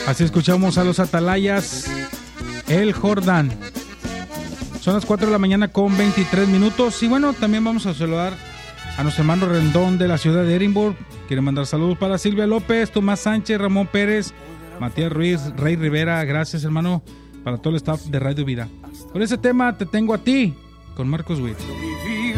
Así escuchamos a los Atalayas, El Jordán. Son las 4 de la mañana con 23 minutos. Y bueno, también vamos a saludar a nuestro hermano Rendón de la ciudad de Edimburgo. Quiere mandar saludos para Silvia López, Tomás Sánchez, Ramón Pérez, Matías Ruiz, Rey Rivera. Gracias, hermano, para todo el staff de Radio Vida. Con ese tema te tengo a ti, con Marcos Witt.